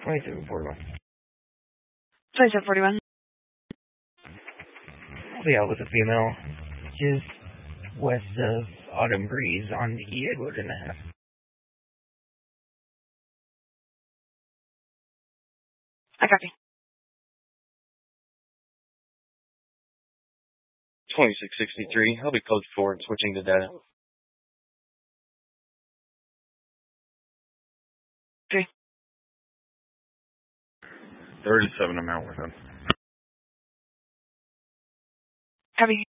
2741. 2741. Yeah, with a female, just west of Autumn Breeze on the Edward and a half. I copy. 2663. I'll be code 4 and switching to data. 3. 37, I'm out with him. Copy.